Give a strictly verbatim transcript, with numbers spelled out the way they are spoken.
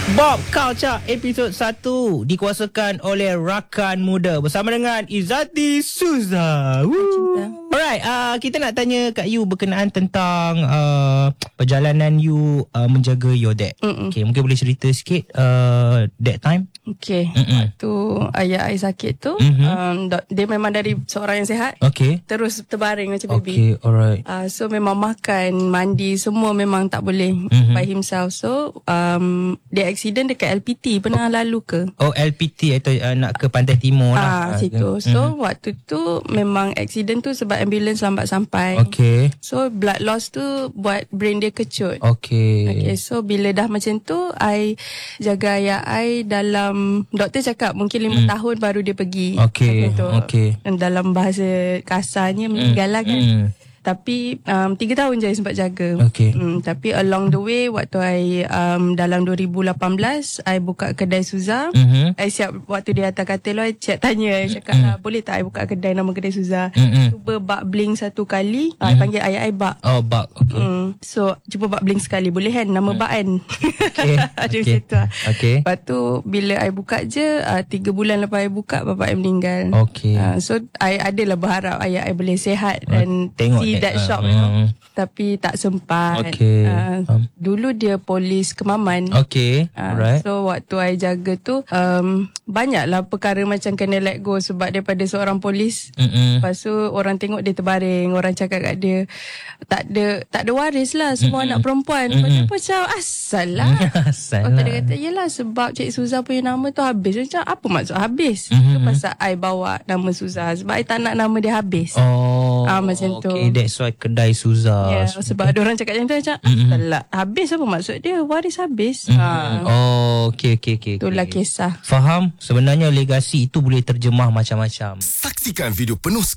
Bob Culture episod satu dikuasakan oleh rakan muda bersama dengan Izzati Suza. Alright, uh, kita nak tanya kat you berkenaan tentang uh, perjalanan you uh, menjaga your dad. Mm-mm. Okay, mungkin boleh cerita sikit uh, that time. Okay, Mm-mm. waktu ayah I sakit tu, Mm-hmm. um, dia memang dari seorang yang sihat, Okay. terus terbaring macam baby. Okay, alright. Uh, so memang makan, mandi, semua memang tak boleh Mhm. by himself. So um, dia accident dekat L P T. Pernah lalu ke? Oh, L P T atau uh, nak ke Pantai Timur lah. Ah, situ. So waktu tu memang accident tu sebab ambulans lambat sampai. Okay. So blood loss tu buat brain dia kecut. Okay. Okay, so bila dah macam tu, I jaga ayah I dalam, doktor cakap mungkin lima Mm. tahun baru dia pergi. Okay, Macam tu. okay. Dalam bahasa kasarnya meninggal lah kan. Mm. Tapi um, tiga tahun je I sempat jaga. Okay. Hmm, tapi along the way, waktu I um, dalam dua ribu lapan belas, I buka kedai Suza. Mhm. I siap waktu dia atas katil I chat tanya. I cakap lah, boleh tak I buka kedai nama kedai Suza? Mm-mm. Cuba bak bling satu kali. Mm. I panggil ayah I bak. Oh, bak. Okay. Hmm. So cuba bak bling sekali. Boleh kan? Nama bak kan? Okay. Ada Okay. macam tu lah. Okay. Lepas tu bila I buka je, uh, tiga bulan lepas I buka, bapak I meninggal. Okay. Uh, so I adalah berharap ayah I boleh sihat dan tengok see that, that uh, shop, uh, you know. Tapi tak sempat. Okay. Uh, Um. Dulu dia polis Kemaman. Okay. Uh, Alright. So waktu I jaga tu, um, banyaklah perkara macam kena let go sebab daripada seorang polis. Mm-mm. Lepas tu orang tengok dia terbaring, orang cakap kat dia tak ada tak ada waris lah, semua Mm-mm. anak perempuan. Lepas tu macam asal lah. Asal Lepas tu lah. dia kata, yelah sebab Cik Suza punya nama tu habis. Macam apa maksud habis? Mhm. Itu pasal I bawa nama Suza sebab I tak nak nama dia habis. Oh. Ah, macam tu. Okay, that's why kedai Suza. Ya, yeah, sebab ada orang cakap macam tu, macam asal lah. Habis apa maksud dia? Waris habis. Mm-hmm. Ha. Oh, okay, okay, okay. Itulah okay. kisah. Faham? Sebenarnya legasi itu boleh terjemah macam-macam. Saksikan video penuh